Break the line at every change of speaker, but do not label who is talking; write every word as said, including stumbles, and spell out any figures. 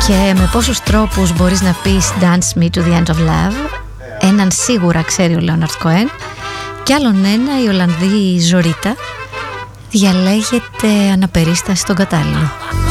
Και με πόσους τρόπους μπορείς να πεις Dance Me to the End of Love. Έναν σίγουρα ξέρει ο Λέοναρτ Κοέν. Κι άλλον ένα η Ολλανδή Ζωρίτα διαλέγεται αναπερίσταση στον κατάλληλο.